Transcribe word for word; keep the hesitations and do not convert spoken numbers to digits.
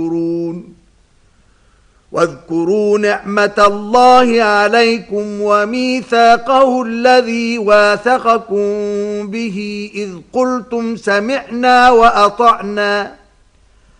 واذكروا نعمة الله عليكم وميثاقه الذي واثقكم به إذ قلتم سمعنا وأطعنا